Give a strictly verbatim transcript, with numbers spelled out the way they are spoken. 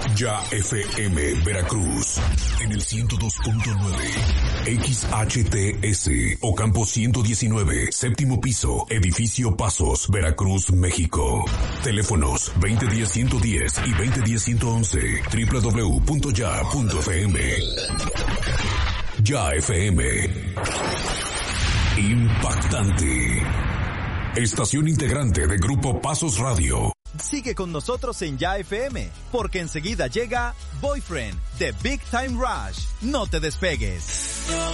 Ya F M Veracruz en el ciento dos punto nueve, X H T S Ocampo ciento diecinueve, séptimo piso, edificio Pasos, Veracruz, México. Teléfonos veinte diez ciento diez y veinte diez ciento once, doble u doble u doble u punto ya punto f m. Ya F M. Impactante. Estación integrante de Grupo Pasos Radio. Sigue con nosotros en Ya F M, porque enseguida llega Boyfriend de Big Time Rush. No te despegues.